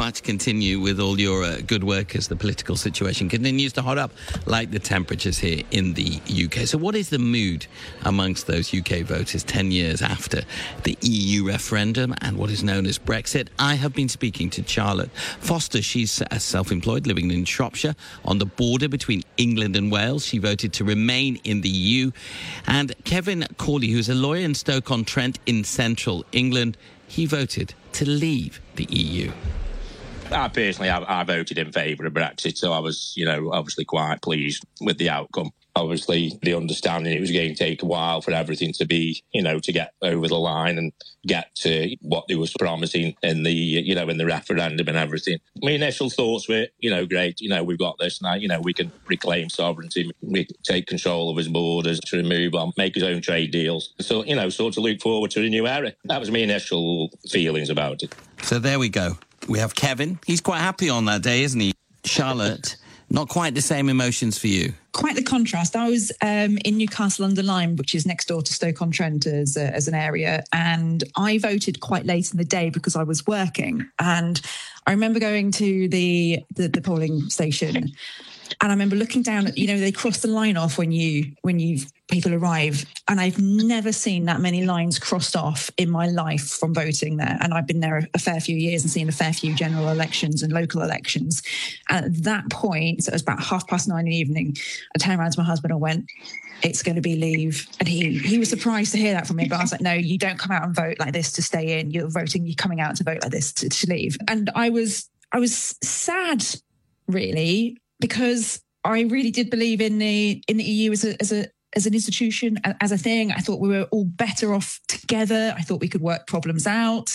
quite to continue with all your good work as the political situation continues to hot up like the temperatures here in the UK. So what is the mood amongst those UK voters 10 years after the EU referendum and what is known as Brexit? I have been speaking to Charlotte Foster. She's self-employed, living in Shropshire on the border between England and Wales. She voted to remain in the EU. And Kevin Cawley, who's a lawyer in Stoke-on-Trent in central England, he voted to leave the EU. I personally, I voted in favour of Brexit, so I was, obviously quite pleased with the outcome. Obviously, the understanding it was going to take a while for everything to be, to get over the line and get to what they was promising in the, in the referendum and everything. My initial thoughts were, great, we've got this now, we can reclaim sovereignty, we can take control of his borders, to move on, make his own trade deals. So, sort of look forward to a new era. That was my initial feelings about it. So there we go. We have Kevin. He's quite happy on that day, isn't he? Charlotte, not quite the same emotions for you. Quite the contrast. I was in Newcastle-under-Lyme, which is next door to Stoke-on-Trent as an area, and I voted quite late in the day because I was working. And I remember going to the polling station, and I remember looking down at, they cross the line off when people arrive, and I've never seen that many lines crossed off in my life from voting there. And I've been there a fair few years and seen a fair few general elections and local elections. And at that point, so it was about 9:30 in the evening, I turned around to my husband and went, "It's going to be leave." And he was surprised to hear that from me, but I was like, "No, you don't come out and vote like this to stay in. You're coming out to vote like this to leave." And I was sad, really, because I really did believe in the EU as an institution, as a thing. I thought we were all better off together. I thought we could work problems out.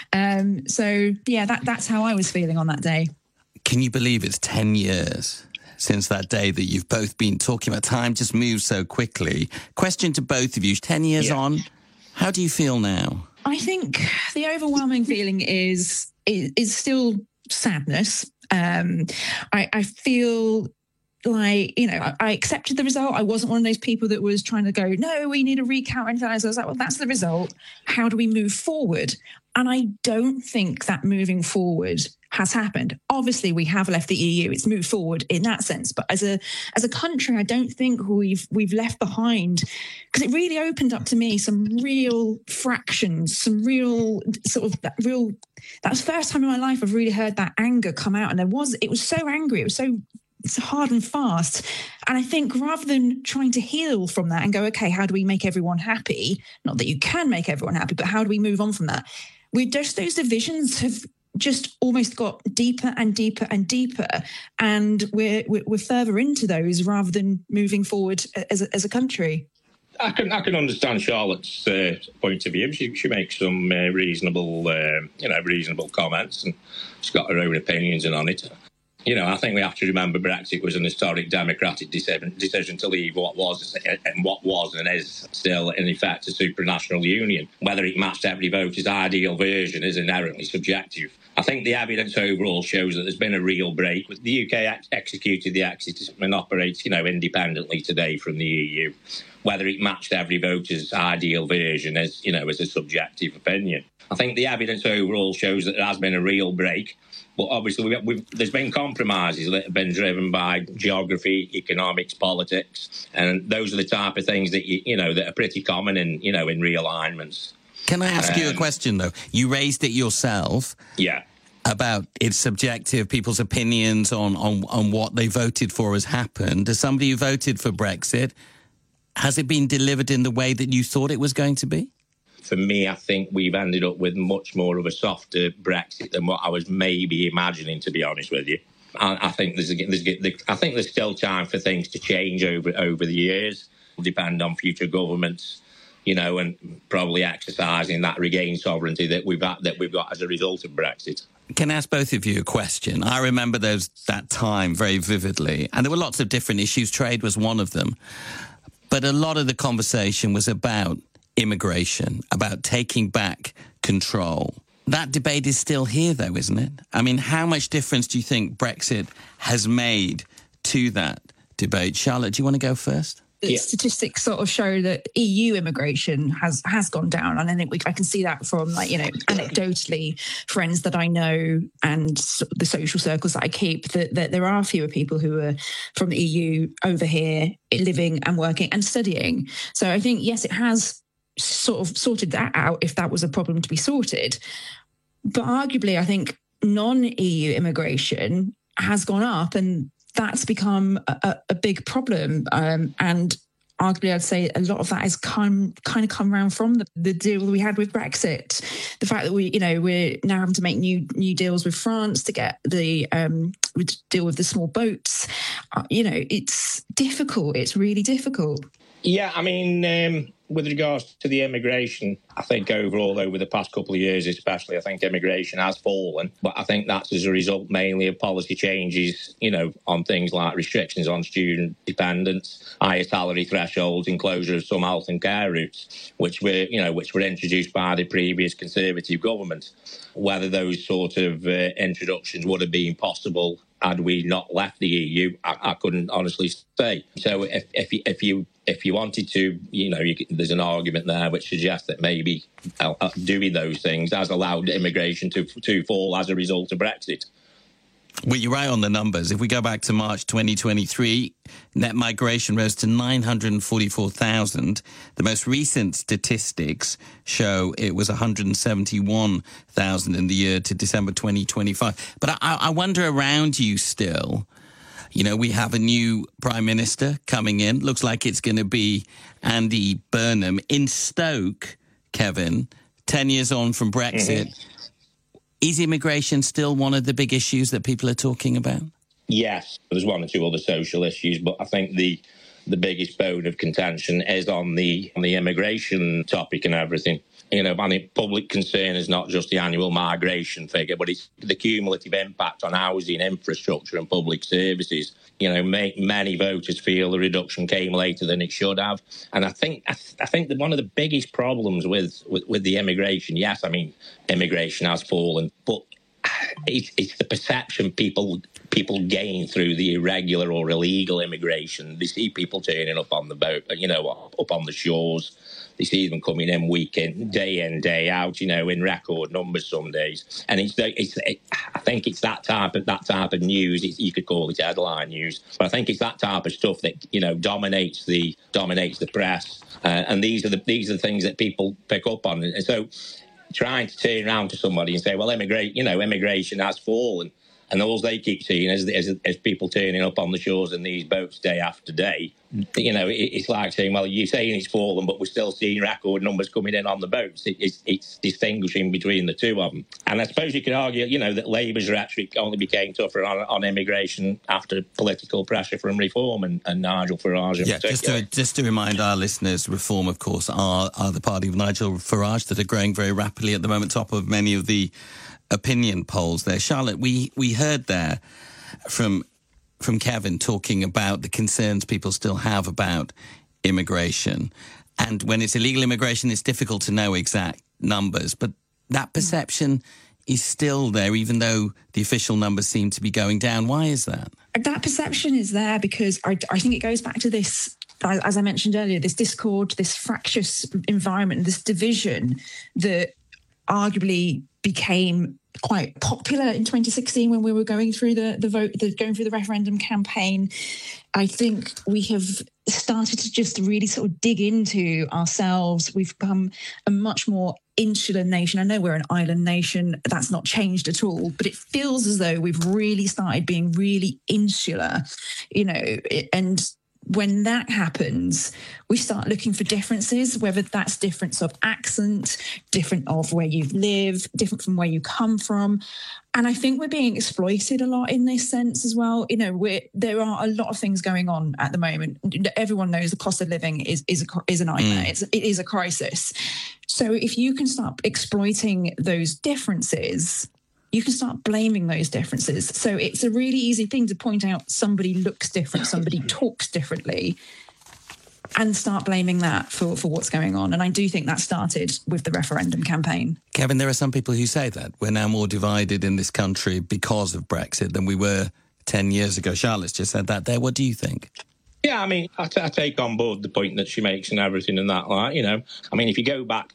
So yeah, that's how I was feeling on that day. Can you believe it's 10 years since that day that you've both been talking about? Time just moves so quickly. Question to both of you, 10 years on, how do you feel now? I think the overwhelming feeling is still sadness. I feel like, I accepted the result. I wasn't one of those people that was trying to go, no, we need a recount or anything. I was like, well, that's the result. How do we move forward? And I don't think that moving forward has happened. Obviously, we have left the EU. It's moved forward in that sense. But as a country, I don't think we've left behind, because it really opened up to me some real fractions, some real that was the first time in my life I've really heard that anger come out. And it was so angry. It was so hard and fast. And I think rather than trying to heal from that and go, okay, how do we make everyone happy? Not that you can make everyone happy, but how do we move on from that? Those divisions have just almost got deeper and deeper and deeper, and we're further into those rather than moving forward as a country. I can understand Charlotte's point of view. She makes some reasonable comments, and she's got her own opinions on it. I think we have to remember Brexit was an historic democratic decision to leave what was and is still, in effect, a supranational union. Whether it matched every voter's ideal version is inherently subjective. I think the evidence overall shows that there's been a real break. The UK executed the exit and operates, independently today from the EU. Whether it matched every voter's ideal version is a subjective opinion. I think the evidence overall shows that there has been a real break. But obviously, there's been compromises that have been driven by geography, economics, politics, and those are the type of things that that are pretty common in realignments. Can I ask you a question though? You raised it yourself. Yeah. About it's subjective, people's opinions on what they voted for has happened. As somebody who voted for Brexit, has it been delivered in the way that you thought it was going to be? For me, I think we've ended up with much more of a softer Brexit than what I was maybe imagining, to be honest with you. I think there's still time for things to change over the years. It'll depend on future governments, and probably exercising that regained sovereignty that we've got as a result of Brexit. Can I ask both of you a question? I remember that time very vividly, and there were lots of different issues. Trade was one of them, but a lot of the conversation was about immigration, about taking back control. That debate is still here, though, isn't it? I mean, how much difference do you think Brexit has made to that debate? Charlotte, do you want to go first? statistics sort of show that EU immigration has gone down, and I think I can see that from anecdotally friends that I know and the social circles that I keep, that there are fewer people who are from the EU over here living and working and studying. So I think, yes, it has sort of sorted that out if that was a problem to be sorted. But arguably, I think non-EU immigration has gone up, and that's become a big problem. And arguably, I'd say a lot of that has come around from the deal we had with Brexit. The fact that we're now having to make new deals with France to get the deal with the small boats. It's difficult. It's really difficult. Yeah, I mean, with regards to the immigration, I think overall over the past couple of years especially, I think immigration has fallen. But I think that's as a result mainly of policy changes, on things like restrictions on student dependence, higher salary thresholds and closure of some health and care routes, which were introduced by the previous Conservative government. Whether those sort of introductions would have been possible had we not left the EU, I couldn't honestly say. So if you wanted to, there's an argument there which suggests that maybe doing those things has allowed immigration to fall as a result of Brexit. Well, you're right on the numbers. If we go back to March 2023, net migration rose to 944,000. The most recent statistics show it was 171,000 in the year to December 2025. But I wonder around you still, we have a new Prime Minister coming in. Looks like it's going to be Andy Burnham in Stoke, Kevin, 10 years on from Brexit. Mm-hmm. Is immigration still one of the big issues that people are talking about? Yes, there's one or two other social issues, but I think the biggest bone of contention is on the immigration topic and everything. I think public concern is not just the annual migration figure, but it's the cumulative impact on housing, infrastructure and public services. Many voters feel the reduction came later than it should have. And I think that one of the biggest problems with the immigration, yes, I mean, immigration has fallen, but it's the perception people gain through the irregular or illegal immigration. They see people turning up on the boat, up on the shores. They see them coming in day in, day out, in record numbers some days. And I think it's that type of news. You could call it headline news, but I think it's that type of stuff that dominates the press. And these are the things that people pick up on. And so, trying to turn around to somebody and say, well, immigration has fallen, and all they keep seeing is people turning up on the shores in these boats day after day. It's like saying, well, you're saying it's fallen, but we're still seeing record numbers coming in on the boats. It's distinguishing between the two of them. And I suppose you could argue, that Labour's rhetoric only became tougher on immigration after political pressure from Reform and Nigel Farage in particular. Just to remind our listeners, Reform, of course, are the party of Nigel Farage that are growing very rapidly at the moment, top of many of the opinion polls there. Charlotte, we heard there from Kevin talking about the concerns people still have about immigration. And when it's illegal immigration, it's difficult to know exact numbers. But that perception is still there, even though the official numbers seem to be going down. Why is that? That perception is there because I think it goes back to this, as I mentioned earlier, this discord, this fractious environment, this division that arguably became quite popular in 2016 when we were going through going through the referendum campaign. I think we have started to just really sort of dig into ourselves. We've become a much more insular nation. I know we're an island nation. That's not changed at all, but it feels as though we've really started being really insular, and when that happens, we start looking for differences, whether that's difference of accent, different of where you've lived, different from where you come from. And I think we're being exploited a lot in this sense as well. There are a lot of things going on at the moment. Everyone knows the cost of living is a nightmare. It is a crisis. So if you can start exploiting those differences, you can start blaming those differences. So it's a really easy thing to point out somebody looks different, somebody talks differently, and start blaming that for what's going on. And I do think that started with the referendum campaign. Kevin, there are some people who say that we're now more divided in this country because of Brexit than we were 10 years ago. Charlotte's just said that there. What do you think? Yeah, I mean, I take on board the point that she makes and everything and that, like, you know. I mean, if you go back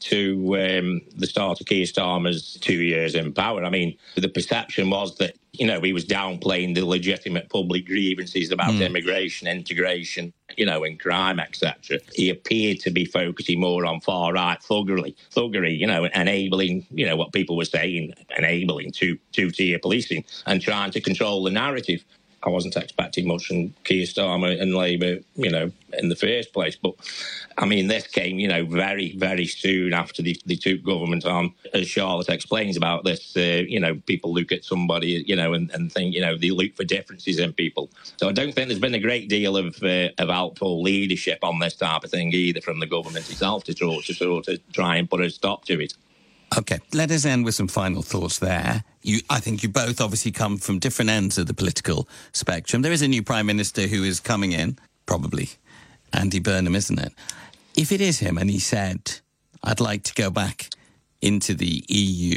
to the start of Keir Starmer's 2 years in power, I mean, the perception was that, you know, he was downplaying the legitimate public grievances about immigration, integration, you know, and crime, etc. He appeared to be focusing more on far-right thuggery, you know, enabling, you know, what people were saying, enabling two-tier policing and trying to control the narrative. I wasn't expecting much from Keir Starmer and Labour, you know, in the first place. But, I mean, this came, you know, very, very soon after they took government on. As Charlotte explains about this, you know, people look at somebody, you know, and think, you know, they look for differences in people. So I don't think there's been a great deal of helpful leadership on this type of thing either from the government itself to sort of try and put a stop to it. OK, let us end with some final thoughts there. I think you both obviously come from different ends of the political spectrum. There is a new Prime Minister who is coming in, probably Andy Burnham, isn't it? If it is him and he said, I'd like to go back into the EU,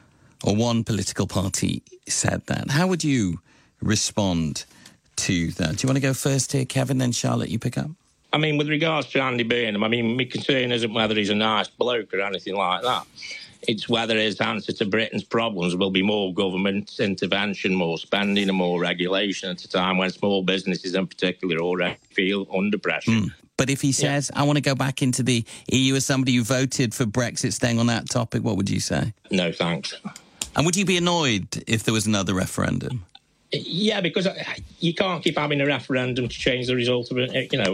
or one political party said that, how would you respond to that? Do you want to go first here, Kevin, then Charlotte, you pick up? I mean, with regards to Andy Burnham, I mean, my concern isn't whether he's a nice bloke or anything like that. It's whether his answer to Britain's problems will be more government intervention, more spending and more regulation at a time when small businesses in particular already feel under pressure. But if he says, I want to go back into the EU as somebody who voted for Brexit, staying on that topic, what would you say? No, thanks. And would you be annoyed if there was another referendum? Yeah, because you can't keep having a referendum to change the result of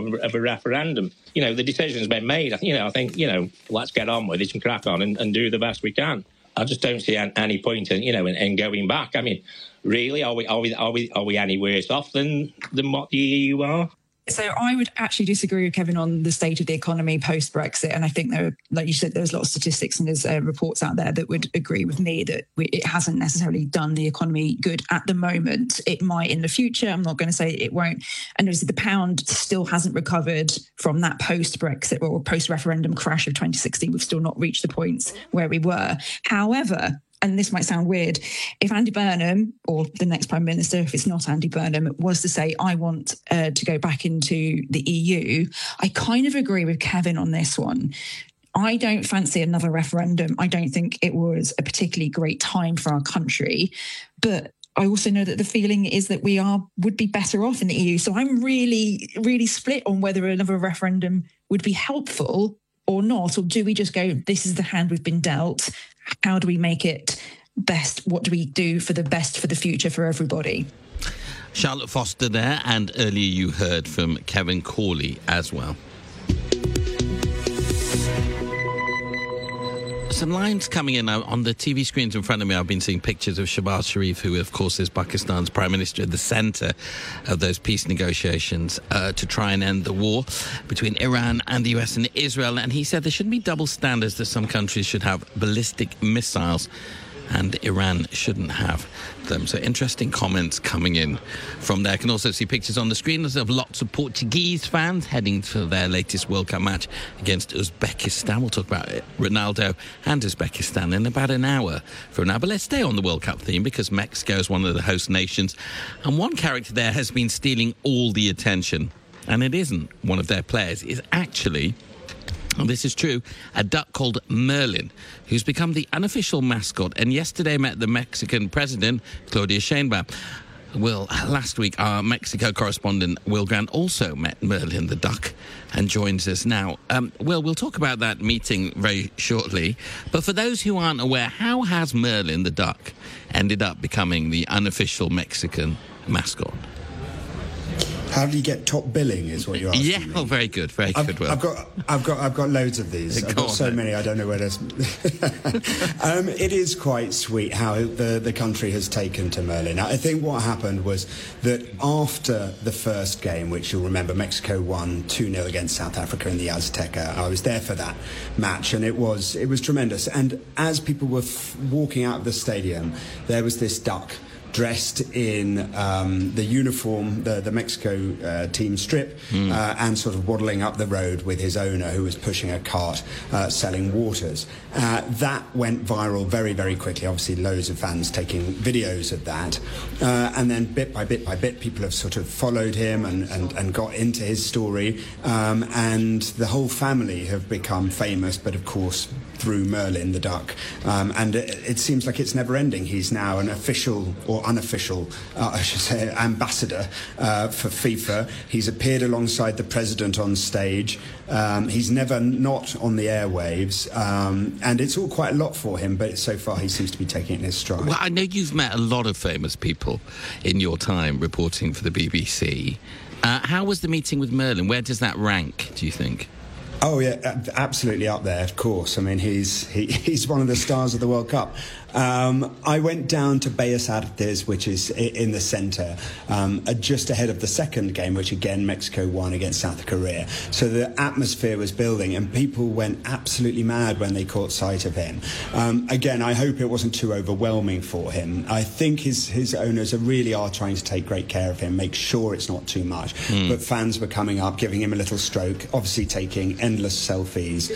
a referendum. You know, the decision's been made. I think, you know, let's get on with it and crack on and do the best we can. I just don't see any point in going back. I mean, really, are we any worse off than what the EU are? So I would actually disagree with Kevin on the state of the economy post-Brexit. And I think there, like you said, there's a lot of statistics and there's reports out there that would agree with me that it hasn't necessarily done the economy good at the moment. It might in the future. I'm not going to say it won't. And obviously the pound still hasn't recovered from that post-Brexit or post-referendum crash of 2016. We've still not reached the points where we were. However, and this might sound weird, if Andy Burnham, or the next Prime Minister, if it's not Andy Burnham, was to say, I want to go back into the EU, I kind of agree with Kevin on this one. I don't fancy another referendum. I don't think it was a particularly great time for our country. But I also know that the feeling is that we would be better off in the EU. So I'm really, really split on whether another referendum would be helpful or not. Or do we just go, this is the hand we've been dealt? How do we make it best? What do we do for the best for the future for everybody? Charlotte Foster there, and earlier you heard from Kevin Cawley as well. Some lines coming in on the TV screens in front of me. I've been seeing pictures of Shehbaz Sharif, who, of course, is Pakistan's Prime Minister, at the centre of those peace negotiations to try and end the war between Iran and the US and Israel. And he said there shouldn't be double standards, that some countries should have ballistic missiles and Iran shouldn't have them. So interesting comments coming in from there. You can also see pictures on the screen of lots of Portuguese fans heading to their latest World Cup match against Uzbekistan. We'll talk about Ronaldo and Uzbekistan in about an hour from now. But let's stay on the World Cup theme, because Mexico is one of the host nations, and one character there has been stealing all the attention, and it isn't one of their players. It's actually, and this is true, a duck called Merlin, who's become the unofficial mascot, and yesterday met the Mexican president, Claudia Sheinbaum. Well, last week, our Mexico correspondent, Will Grant, also met Merlin the duck and joins us now. Will, we'll talk about that meeting very shortly. But for those who aren't aware, how has Merlin the duck ended up becoming the unofficial Mexican mascot? How do you get top billing? Is what you're asking. Yeah, me. Oh, very good, very good. Will. I've got loads of these. I've got so many. I don't know where there's. It is quite sweet how the country has taken to Merlin. I think what happened was that after the first game, which you'll remember, Mexico won 2-0 against South Africa in the Azteca. I was there for that match, and it was tremendous. And as people were walking out of the stadium, there was this duck dressed in the uniform, the Mexico team strip, and sort of waddling up the road with his owner, who was pushing a cart selling waters. That went viral very, very quickly. Obviously, loads of fans taking videos of that. And then bit by bit, people have sort of followed him and got into his story. And the whole family have become famous, but of course, through Merlin the duck. And it seems like it's never ending. He's now an official or unofficial, I should say, ambassador for FIFA. He's appeared alongside the president on stage. He's never not on the airwaves. And it's all quite a lot for him, but so far he seems to be taking it in his stride. Well, I know you've met a lot of famous people in your time reporting for the BBC. How was the meeting with Merlin? Where does that rank, do you think? Oh, yeah, absolutely up there, of course. I mean, he's one of the stars of the World Cup. I went down to Bellas Artes, which is in the centre, just ahead of the second game, which again Mexico won against South Korea. So the atmosphere was building, and people went absolutely mad when they caught sight of him. Again, I hope it wasn't too overwhelming for him. I think his owners really are trying to take great care of him, make sure it's not too much. But fans were coming up, giving him a little stroke, obviously taking endless selfies.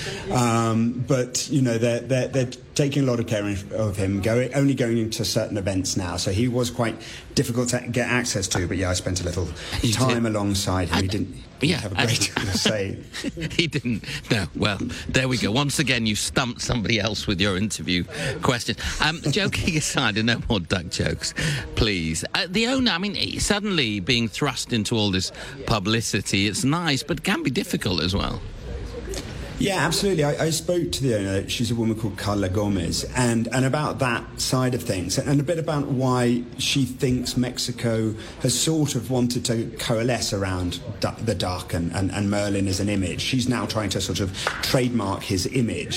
But you know, they're taking a lot of care of him, only going into certain events now. So he was quite difficult to get access to. But yeah, I spent a little time alongside him. He didn't have a great deal to say. He didn't. No. Well, there we go. Once again, you stumped somebody else with your interview question. Joking aside, and no more duck jokes, please. The owner, I mean, suddenly being thrust into all this publicity, it's nice, but can be difficult as well. Yeah, absolutely. I spoke to the owner. She's a woman called Carla Gomez, and about that side of things, and a bit about why she thinks Mexico has sort of wanted to coalesce around the duck and Merlin as an image. She's now trying to sort of trademark his image,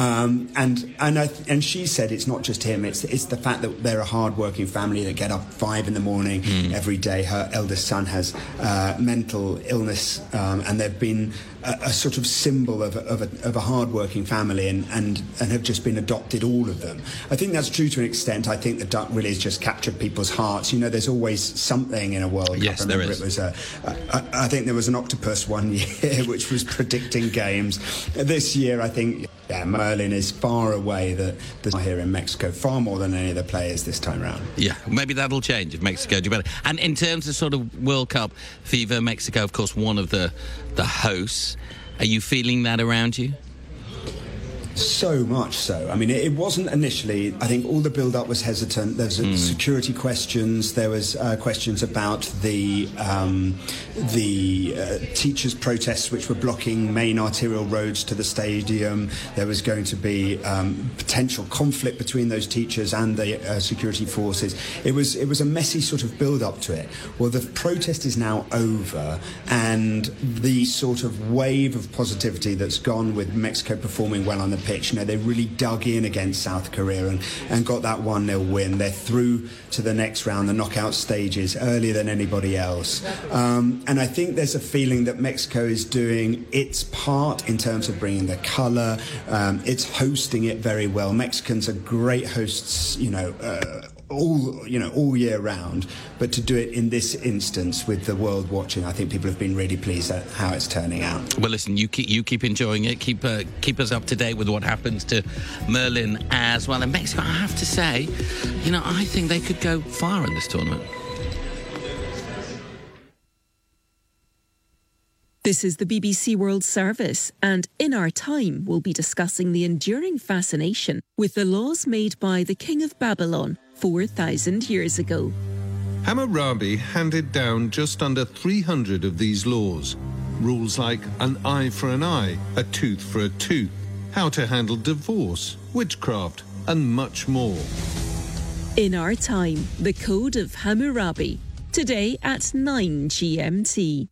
and she said it's not just him. It's the fact that they're a hard-working family that get up 5 a.m. every day. Her eldest son has mental illness, and they've been a sort of symbol of a hard-working family, and have just been adopted, all of them. I think that's true to an extent. I think the duck really has just captured people's hearts. You know, there's always something in a World Cup. Yes, there is. It was I think there was an octopus one year which was predicting games. This year, I think, Merlin is far away the here in Mexico, far more than any of the players this time round. Yeah, maybe that'll change if Mexico do better. And in terms of sort of World Cup fever, Mexico, of course, one of the hosts. Are you feeling that around you? So much so. I mean, it wasn't initially. I think all the build-up was hesitant. There was security questions. There was questions about the teachers' protests, which were blocking main arterial roads to the stadium. There was going to be potential conflict between those teachers and the security forces. It was a messy sort of build-up to it. Well, the protest is now over, and the sort of wave of positivity that's gone with Mexico performing well on the pitch. You know, they really dug in against South Korea and got that 1-0 win. They're through to the next round, the knockout stages, earlier than anybody else. And I think there's a feeling that Mexico is doing its part in terms of bringing the colour. It's hosting it very well. Mexicans are great hosts, all year round, but to do it in this instance with the world watching, I think people have been really pleased at how it's turning out. Well, listen, you keep enjoying it. Keep us up to date with what happens to Merlin as well. And Mexico, I have to say, I think they could go far in this tournament. This is the BBC World Service, and in our time we'll be discussing the enduring fascination with the laws made by the King of Babylon 4,000 years ago. Hammurabi handed down just under 300 of these laws. Rules like an eye for an eye, a tooth for a tooth, how to handle divorce, witchcraft, and much more. In our time, the Code of Hammurabi, today at 9 GMT.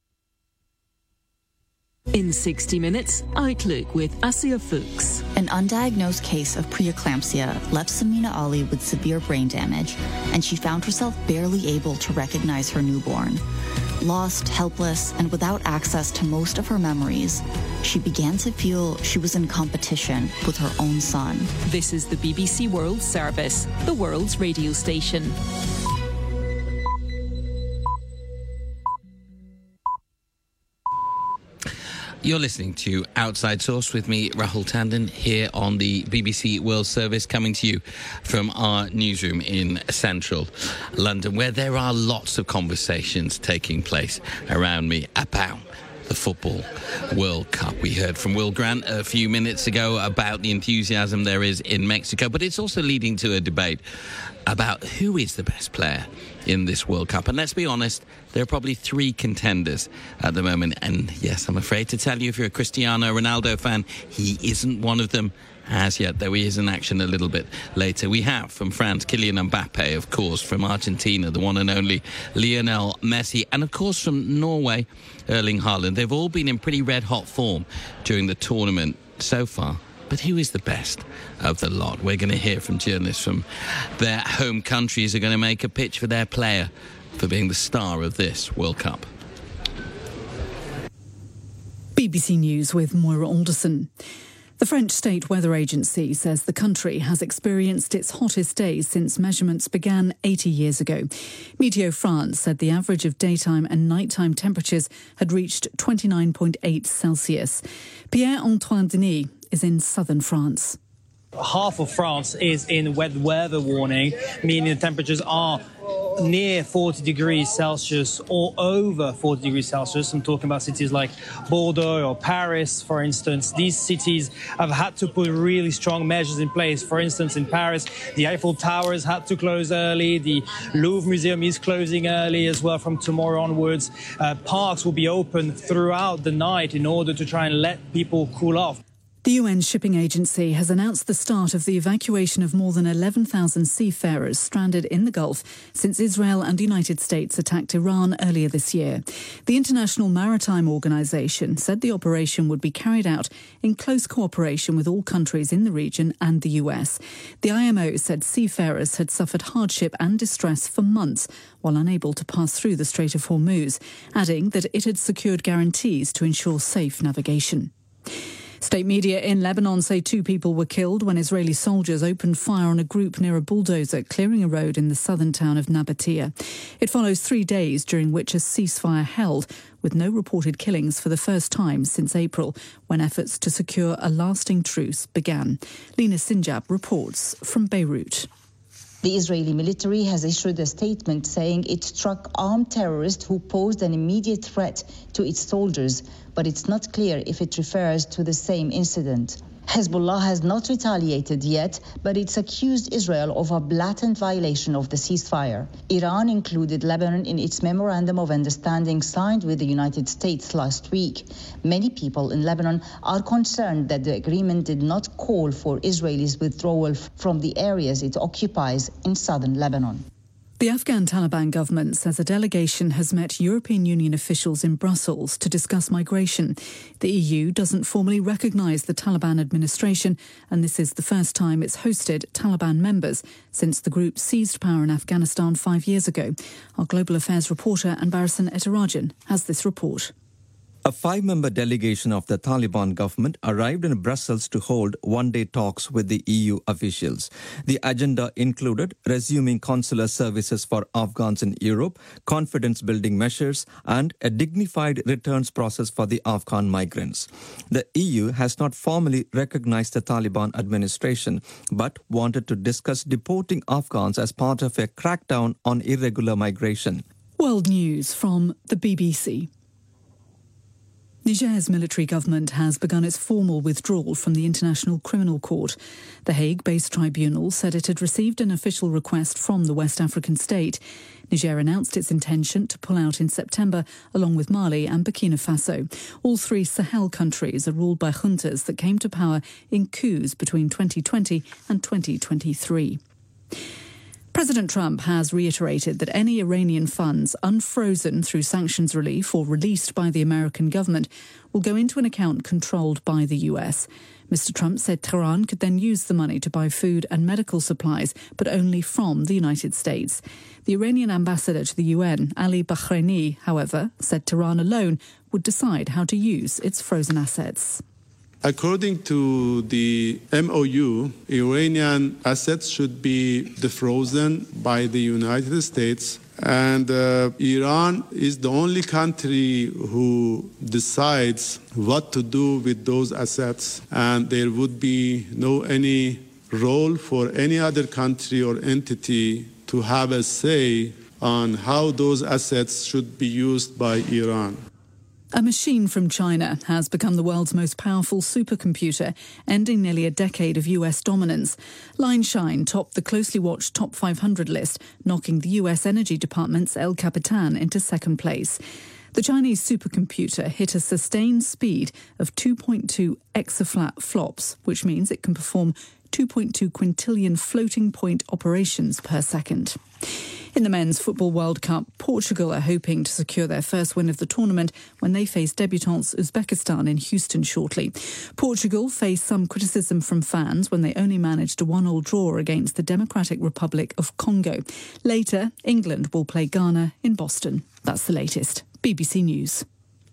In 60 Minutes, Outlook with Asia Fuchs. An undiagnosed case of preeclampsia left Samina Ali with severe brain damage, and she found herself barely able to recognize her newborn. Lost, helpless, and without access to most of her memories, she began to feel she was in competition with her own son. This is the BBC World Service, the world's radio station. You're listening to Outside Source with me, Rahul Tandon, here on the BBC World Service, coming to you from our newsroom in central London, where there are lots of conversations taking place around me about the Football World Cup. We heard from Will Grant a few minutes ago about the enthusiasm there is in Mexico, but it's also leading to a debate about who is the best player in this World Cup. And let's be honest, there are probably three contenders at the moment. And yes, I'm afraid to tell you, if you're a Cristiano Ronaldo fan, he isn't one of them as yet, though he is in action a little bit later. We have from France, Kylian Mbappe, of course, from Argentina, the one and only Lionel Messi, and of course from Norway, Erling Haaland. They've all been in pretty red-hot form during the tournament so far. But who is the best of the lot? We're going to hear from journalists from their home countries who are going to make a pitch for their player for being the star of this World Cup. BBC News with Moira Alderson. The French State Weather Agency says the country has experienced its hottest days since measurements began 80 years ago. Meteo France said the average of daytime and nighttime temperatures had reached 29.8 Celsius. Pierre-Antoine Denis is in southern France. Half of France is in wet weather warning, meaning the temperatures are near 40 degrees Celsius or over 40 degrees Celsius. I'm talking about cities like Bordeaux or Paris, for instance. These cities have had to put really strong measures in place. For instance, in Paris, the Eiffel Tower has had to close early. The Louvre Museum is closing early as well from tomorrow onwards. Parks will be open throughout the night in order to try and let people cool off. The UN Shipping Agency has announced the start of the evacuation of more than 11,000 seafarers stranded in the Gulf since Israel and the United States attacked Iran earlier this year. The International Maritime Organization said the operation would be carried out in close cooperation with all countries in the region and the US. The IMO said seafarers had suffered hardship and distress for months while unable to pass through the Strait of Hormuz, adding that it had secured guarantees to ensure safe navigation. State media in Lebanon say 2 people were killed when Israeli soldiers opened fire on a group near a bulldozer clearing a road in the southern town of Nabatea. It follows 3 days during which a ceasefire held, with no reported killings for the first time since April, when efforts to secure a lasting truce began. Lina Sinjab reports from Beirut. The Israeli military has issued a statement saying it struck armed terrorists who posed an immediate threat to its soldiers, but it's not clear if it refers to the same incident. Hezbollah has not retaliated yet, but it's accused Israel of a blatant violation of the ceasefire. Iran included Lebanon in its Memorandum of Understanding signed with the United States last week. Many people in Lebanon are concerned that the agreement did not call for Israelis' withdrawal from the areas it occupies in southern Lebanon. The Afghan Taliban government says a delegation has met European Union officials in Brussels to discuss migration. The EU doesn't formally recognise the Taliban administration, and this is the first time it's hosted Taliban members since the group seized power in Afghanistan 5 years ago. Our Global Affairs reporter Anbarasan Etarajan has this report. A 5-member delegation of the Taliban government arrived in Brussels to hold one-day talks with the EU officials. The agenda included resuming consular services for Afghans in Europe, confidence-building measures, and a dignified returns process for the Afghan migrants. The EU has not formally recognized the Taliban administration, but wanted to discuss deporting Afghans as part of a crackdown on irregular migration. World News from the BBC. Niger's military government has begun its formal withdrawal from the International Criminal Court. The Hague-based tribunal said it had received an official request from the West African state. Niger announced its intention to pull out in September, along with Mali and Burkina Faso. All 3 Sahel countries are ruled by juntas that came to power in coups between 2020 and 2023. President Trump has reiterated that any Iranian funds unfrozen through sanctions relief or released by the American government will go into an account controlled by the US. Mr. Trump said Tehran could then use the money to buy food and medical supplies, but only from the United States. The Iranian ambassador to the UN, Ali Bahraini, however, said Tehran alone would decide how to use its frozen assets. According to the MOU, Iranian assets should be defrozen by the United States And Iran is the only country who decides what to do with those assets, and there would be no any role for any other country or entity to have a say on how those assets should be used by Iran. A machine from China has become the world's most powerful supercomputer, ending nearly a decade of US dominance. Line Shine topped the closely watched Top 500 list, knocking the US Energy Department's El Capitan into second place. The Chinese supercomputer hit a sustained speed of 2.2 exaflops, which means it can perform 2.2 quintillion floating point operations per second. In the Men's Football World Cup, Portugal are hoping to secure their first win of the tournament when they face debutants Uzbekistan in Houston shortly. Portugal face some criticism from fans when they only managed a 1-1 draw against the Democratic Republic of Congo. Later, England will play Ghana in Boston. That's the latest. BBC News.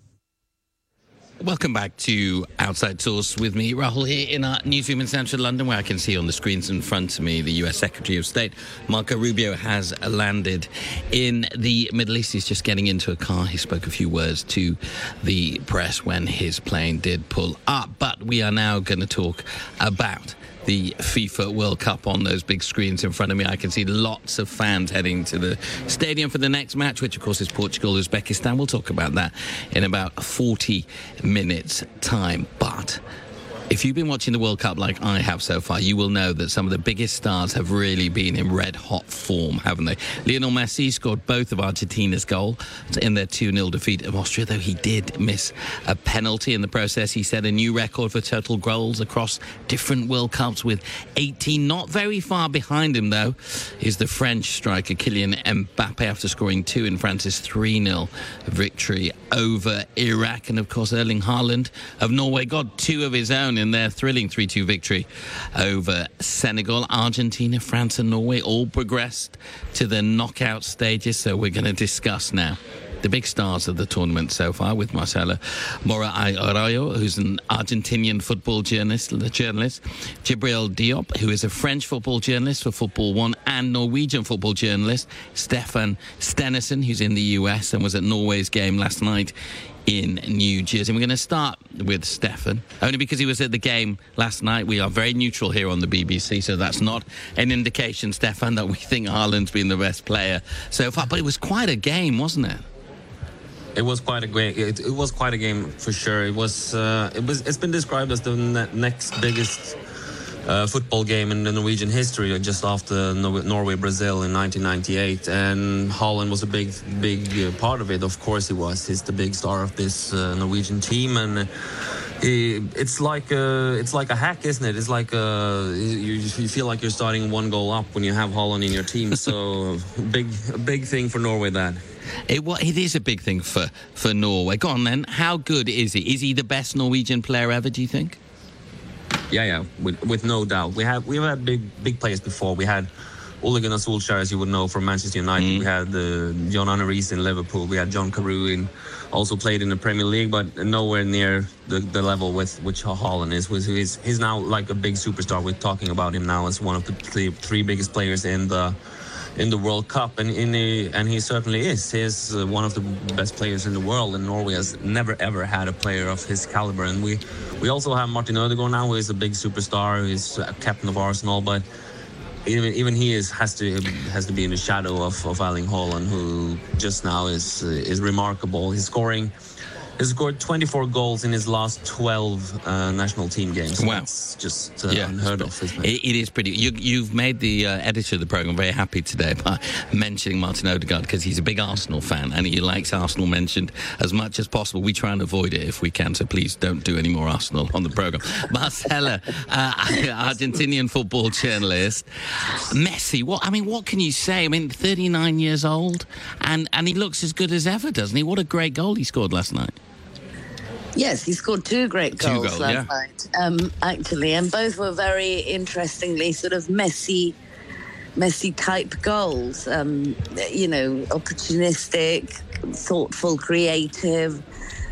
Welcome back to Outside Source with me, Rahul, here in our newsroom in central London, where I can see on the screens in front of me the US Secretary of State, Marco Rubio, has landed in the Middle East. He's just getting into a car. He spoke a few words to the press when his plane did pull up. But we are now going to talk about the FIFA World Cup on those big screens in front of me. I can see lots of fans heading to the stadium for the next match, which of course is Portugal-Uzbekistan. We'll talk about that in about 40 minutes' time. But if you've been watching the World Cup like I have so far, you will know that some of the biggest stars have really been in red-hot form, haven't they? Lionel Messi scored both of Argentina's goals in their 2-0 defeat of Austria, though he did miss a penalty in the process. He set a new record for total goals across different World Cups with 18. Not very far behind him, though, is the French striker Kylian Mbappe after scoring 2 in France's 3-0 victory over Iraq. And, of course, Erling Haaland of Norway got 2 of his own in their thrilling 3-2 victory over Senegal. Argentina, France and Norway all progressed to the knockout stages, so we're going to discuss now the big stars of the tournament so far with Marcelo Mora Arroyo, who's an Argentinian football journalist, Djibril Diop, who is a French football journalist for Football One, and Norwegian football journalist Stefan Stenison, who's in the US and was at Norway's game last night in New Jersey. We're going to start with Stefan, only because he was at the game last night. We are very neutral here on the BBC, so that's not an indication, Stefan, that we think Haaland's been the best player so far. But it was quite a game, wasn't it? It was quite a great. It was quite a game for sure. It's been described as the next biggest football game in the Norwegian history, just after Norway-Brazil in 1998, and Haaland was a big part of it. Of course, he was. He's the big star of this Norwegian team, and it's like a hack, isn't it? It's like you feel like you're starting 1 goal up when you have Haaland in your team. So a big thing for Norway. That. It is a big thing for Norway. Go on then. How good is he? Is he the best Norwegian player ever, do you think? Yeah, with no doubt. We've had big players before. We had Ole Gunnar Solskjaer, as you would know, from Manchester United. We had John Arne Riise in Liverpool. We had John Carew also played in the Premier League, but nowhere near the level with which Haaland is. He's now like a big superstar. We're talking about him now as one of the three biggest players in the World Cup, and he certainly is. He's one of the best players in the world, and Norway has never ever had a player of his caliber. And we also have Martin Ødegaard now, who is a big superstar, who's a captain of Arsenal, but even he has to be in the shadow of Erling Haaland, who just now is remarkable. He's scored 24 goals in his last 12 national team games. Wow. That's just unheard of, isn't it? It is pretty. You've made the editor of the programme very happy today by mentioning Martin Ødegaard, because he's a big Arsenal fan and he likes Arsenal mentioned as much as possible. We try and avoid it if we can, so please don't do any more Arsenal on the programme. Marcelo, Argentinian football journalist. Messi, what can you say? 39 years old and he looks as good as ever, doesn't he? What a great goal he scored last night. Yes, he scored 2 great goals last night, actually, and both were very interestingly sort of Messi type goals. Opportunistic, thoughtful, creative,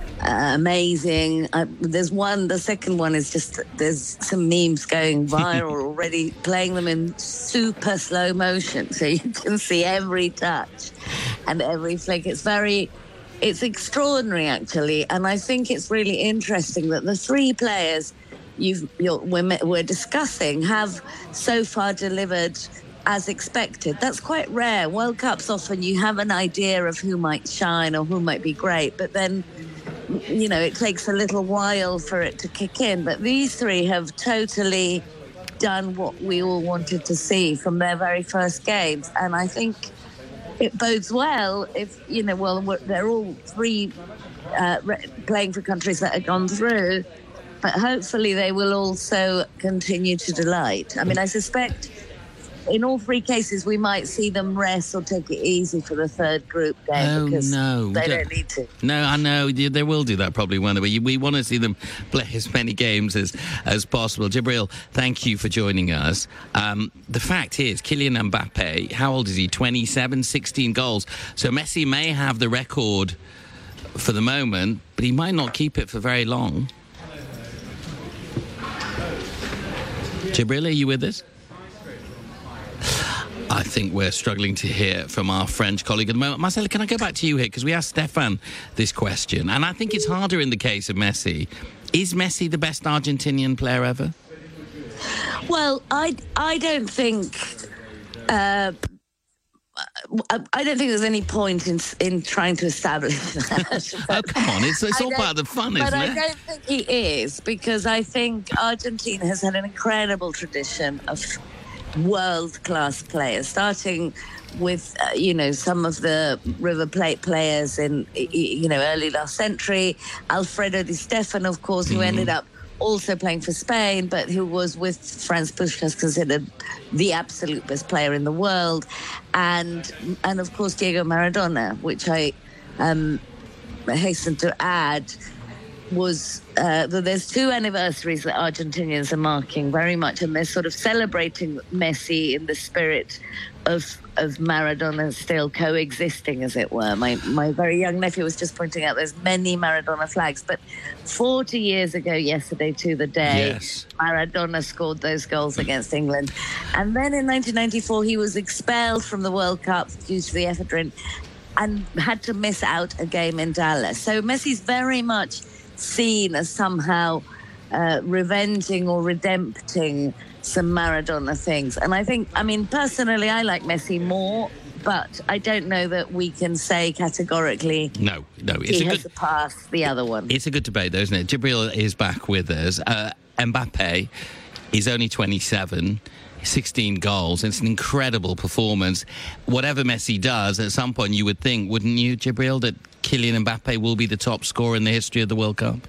amazing. The second one is just, there's some memes going viral already, playing them in super slow motion, so you can see every touch. and every flick. It's extraordinary, actually. And I think it's really interesting that the three players we're discussing have so far delivered as expected. That's quite rare. World Cups, often you have an idea of who might shine or who might be great, but then, you know, it takes a little while for it to kick in. But these three have totally done what we all wanted to see from their very first games. And I think it bodes well if, you know, they're all three playing for countries that have gone through, but hopefully they will also continue to delight. I mean, I suspect in all three cases we might see them rest or take it easy for the third group game because they don't need to. No, I know. They will do that probably one day. We want to see them play as many games as possible. Jibril, thank you for joining us. The fact is, Kylian Mbappe, how old is he? 27, 16 goals. So Messi may have the record for the moment, but he might not keep it for very long. Jibril, are you with us? I think we're struggling to hear from our French colleague at the moment. Marcella, can I go back to you here? Because we asked Stefan this question, and I think it's harder in the case of Messi. Is Messi the best Argentinian player ever? Well, I don't think... I don't think there's any point in trying to establish that. Oh, come on. It's all part of the fun, isn't it? But I don't think he is, because I think Argentina has had an incredible tradition of world-class players, starting with, some of the River Plate players in, early last century. Alfredo Di Stefano, of course, who ended up also playing for Spain, but who was with Franz Puskás considered the absolute best player in the world. And of course, Diego Maradona, which I hasten to add, was there's two anniversaries that Argentinians are marking very much, and they're sort of celebrating Messi in the spirit of Maradona still coexisting, as it were. My very young nephew was just pointing out there's many Maradona flags, but 40 years ago yesterday to the day, Maradona scored those goals against England. And then in 1994, he was expelled from the World Cup due to the ephedrine and had to miss out a game in Dallas. So Messi's very much seen as somehow revenging or redempting some Maradona things. And I think, personally, I like Messi more, but I don't know that we can say categorically no. He has surpassed the other one. It's a good debate, though, isn't it? Jibril is back with us. Mbappe is only 27, 16 goals. It's an incredible performance. Whatever Messi does, at some point you would think, wouldn't you, Jibril, that Kylian Mbappe will be the top scorer in the history of the World Cup?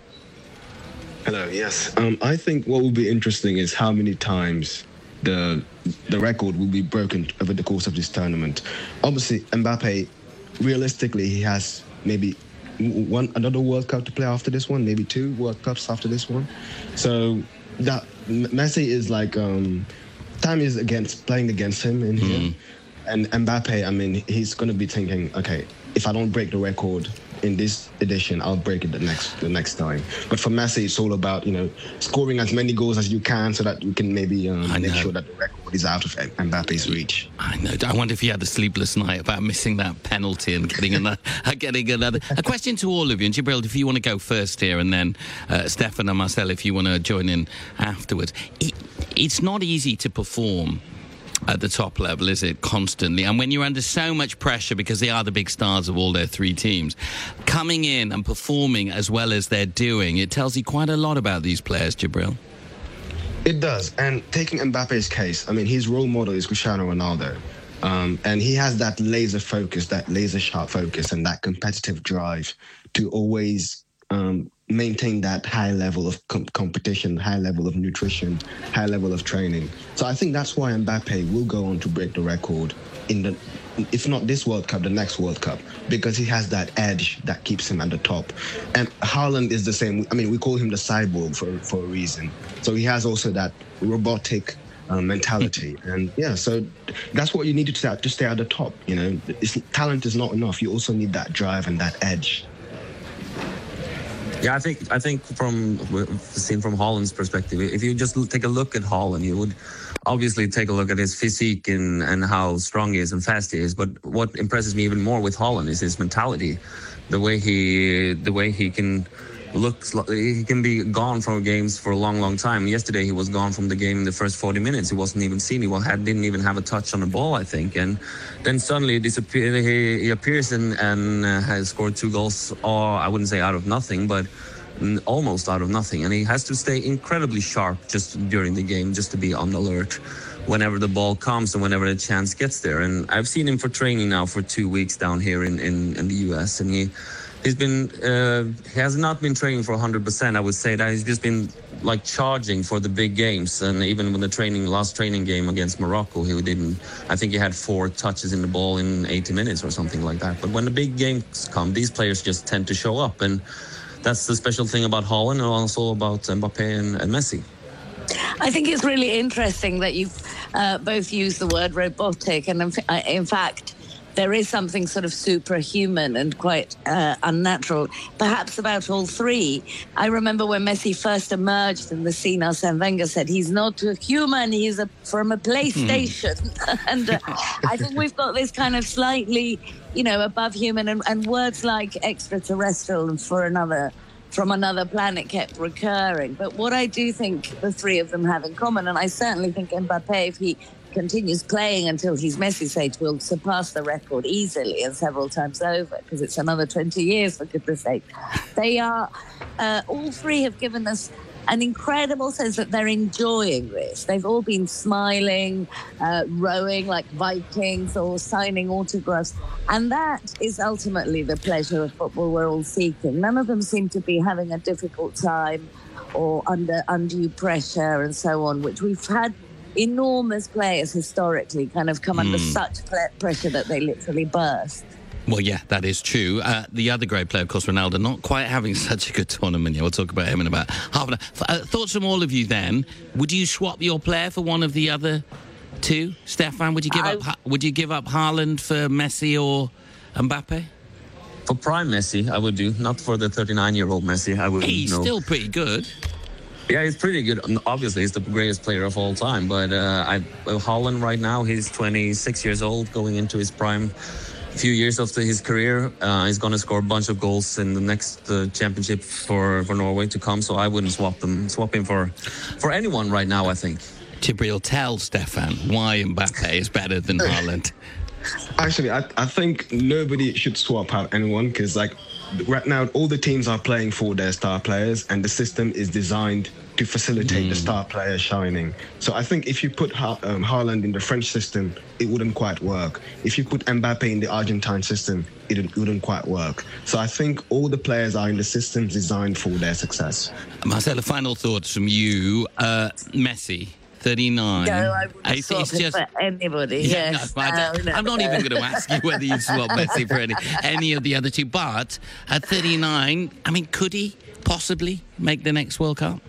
Hello, yes. I think what will be interesting is how many times the record will be broken over the course of this tournament. Obviously, Mbappe, realistically, he has maybe another World Cup to play after this one, maybe 2 World Cups after this one. So that Messi is like time is playing against him in here. And Mbappe, he's going to be thinking, okay, if I don't break the record in this edition, I'll break it the next time. But for Messi, it's all about, scoring as many goals as you can so that you can maybe make sure that the record is out of Mbappe's reach. I know. I wonder if he had a sleepless night about missing that penalty and getting another. A question to all of you, and Jibril, if you want to go first here, and then Stefan and Marcel, if you want to join in afterwards. It's not easy to perform at the top level, is it, constantly? And when you're under so much pressure, because they are the big stars of all their 3 teams, coming in and performing as well as they're doing, it tells you quite a lot about these players, Jibril. It does. And taking Mbappe's case, his role model is Cristiano Ronaldo. And he has that laser focus, that laser sharp focus, and that competitive drive to always maintain that high level of competition, high level of nutrition, high level of training. So I think that's why Mbappe will go on to break the record if not this World Cup, the next World Cup, because he has that edge that keeps him at the top. And Haaland is the same. We call him the cyborg for a reason. So he has also that robotic mentality. And so that's what you need to stay at the top. Talent is not enough. You also need that drive and that edge. Yeah, I think from Haaland's perspective, if you just take a look at Haaland, you would obviously take a look at his physique and how strong he is and fast he is. But what impresses me even more with Haaland is his mentality, the way he can he can be gone from games for a long time. Yesterday he was gone from the game in the first 40 minutes. He wasn't even seen. Didn't even have a touch on the ball, I think. And then suddenly he appears and has scored 2 goals, or I wouldn't say out of nothing, but almost out of nothing. And he has to stay incredibly sharp just during the game, just to be on alert whenever the ball comes and whenever the chance gets there. And I've seen him for training now for 2 weeks down here in the US, and he has not been training for 100%. I would say that he's just been like charging for the big games. And even when the last training game against Morocco, I think he had 4 touches in the ball in 80 minutes or something like that. But when the big games come, these players just tend to show up. And that's the special thing about Haaland and also about Mbappe and Messi. I think it's really interesting that you've both used the word robotic. And in fact, there is something sort of superhuman and quite unnatural, perhaps about all 3. I remember when Messi first emerged in the scene, Arsene Wenger said, he's not a human, he's from a PlayStation. And I think we've got this kind of slightly, above human, and words like extraterrestrial and from another planet kept recurring. But what I do think the 3 of them have in common, and I certainly think Mbappe, if he continues playing until he's Messi's age, will surpass the record easily and several times over, because it's another 20 years, for goodness sake. They are, all 3 have given us an incredible sense that they're enjoying this. They've all been smiling, rowing like Vikings, or signing autographs. And that is ultimately the pleasure of football we're all seeking. None of them seem to be having a difficult time or under undue pressure and so on, which we've had enormous players historically kind of come under such pressure that they literally burst. Well, yeah, that is true. The other great player, of course, Ronaldo, not quite having such a good tournament yet. We'll talk about him in about half an hour. Thoughts from all of you then. Would you swap your player for one of the other 2? Stefan, would you give up Haaland for Messi or Mbappe? For prime Messi, I would do. Not for the 39-year-old Messi. I would. He's still pretty good. Yeah, he's pretty good. Obviously, he's the greatest player of all time. But Haaland right now, he's 26 years old, going into his prime. A few years after his career, he's going to score a bunch of goals in the next championship for Norway to come. So I wouldn't swap him for anyone right now, I think. Jibril, tell Stefan why Mbappe is better than Haaland. Actually, I think nobody should swap out anyone, because right now, all the teams are playing for their star players, and the system is designed to facilitate the star players shining. So I think if you put Haaland in the French system, it wouldn't quite work. If you put Mbappe in the Argentine system, it wouldn't quite work. So I think all the players are in the systems designed for their success. Marcella, final thoughts from you. Messi. 39. No, I wouldn't swap him for anybody. Yeah, yes. I'm not even going to ask you whether you'd swap Messi for any of the other 2. But at 39, could he possibly make the next World Cup?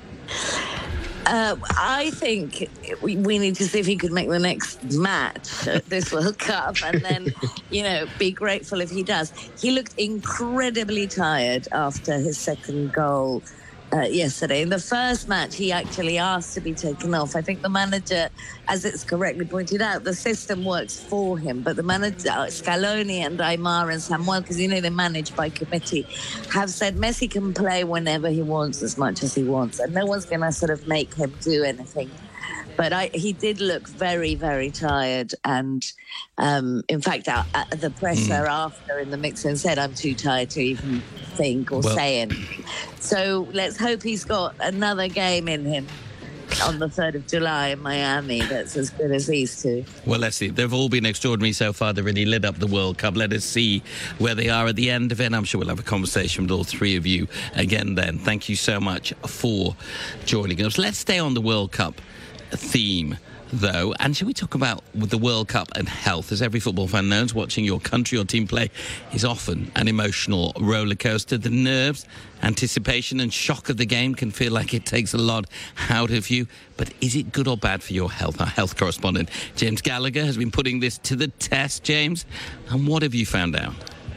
I think we need to see if he could make the next match at this World Cup, and then, be grateful if he does. He looked incredibly tired after his second goal yesterday. In the first match, he actually asked to be taken off. I think the manager, as it's correctly pointed out, the system works for him, but the manager, Scaloni and Aymar and Samuel, because they manage by committee, have said Messi can play whenever he wants, as much as he wants, and no one's going to sort of make him do anything. But he did look very, very tired. And in fact, the presser after in the mixer said, I'm too tired to even think or say anything. So let's hope he's got another game in him on the 3rd of July in Miami that's as good as these 2. Well, let's see. They've all been extraordinary so far. They've really lit up the World Cup. Let us see where they are at the end of it. I'm sure we'll have a conversation with all 3 of you again then. Thank you so much for joining us. Let's stay on the World Cup theme, though, and shall we talk about the World Cup and health? As every football fan knows, watching your country or team play is often an emotional roller coaster. The nerves, anticipation and shock of the game can feel like it takes a lot out of you, but is it good or bad for your health? Our health correspondent James Gallagher has been putting this to the test. James, and what have you found out?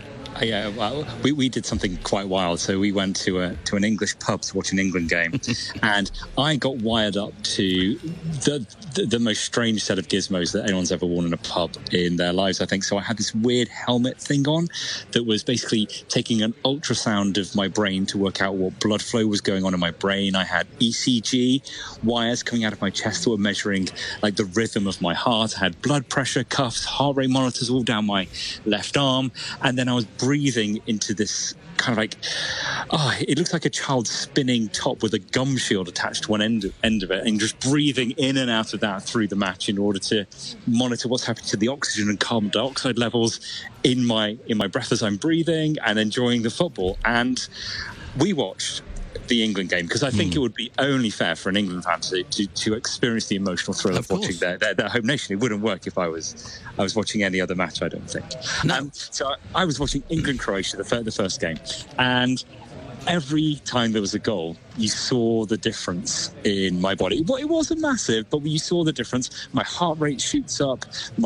Yeah, well, we did something quite wild. So we went to an English pub to watch an England game, and I got wired up to the most strange set of gizmos that anyone's ever worn in a pub in their lives, I think. So I had this weird helmet thing on that was basically taking an ultrasound of my brain to work out what blood flow was going on in my brain. I had ECG wires coming out of my chest that were measuring like the rhythm of my heart. I had blood pressure cuffs, heart rate monitors all down my left arm, and then I was breathing into this kind of like, it looks like a child spinning top with a gum shield attached to one end of it, and just breathing in and out of that through the match in order to monitor what's happening to the oxygen and carbon dioxide levels in my breath as I'm breathing and enjoying the football. And we watched the England game because I think it would be only fair for an England fan to experience the emotional thrill of watching their home nation. It wouldn't work if I was watching any other match, I don't think. No. So I was watching England-Croatia, the first game, and every time there was a goal, you saw the difference in my body. Well, it wasn't massive, but you saw the difference. My heart rate shoots up,